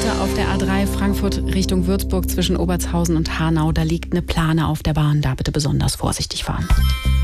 gerade auf der A3 Frankfurt Richtung Würzburg zwischen Obertshausen und Hanau. Da liegt eine Plane auf der Bahn. Da bitte besonders vorsichtig fahren.